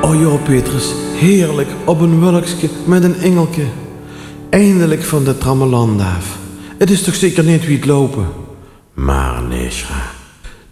Oh joh, Petrus, heerlijk op een wolkje met een engeltje. Eindelijk van de trammeland af. Het is toch zeker niet wie het lopen? Maar nee, schat.